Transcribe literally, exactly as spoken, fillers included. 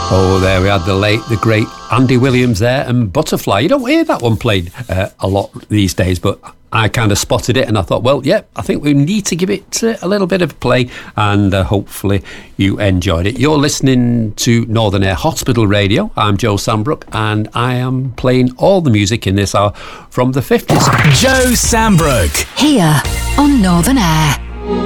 Oh, there we had the late, the great Andy Williams there, and Butterfly. You don't hear that one played uh, a lot these days, but I kind of spotted it and I thought, well, yeah, I think we need to give it uh, a little bit of play, and uh, hopefully you enjoyed it. You're listening to Northern Air Hospital Radio. I'm Joe Sambrook, and I am playing all the music in this hour from the fifties. Joe Sambrook. Here on Northern Air.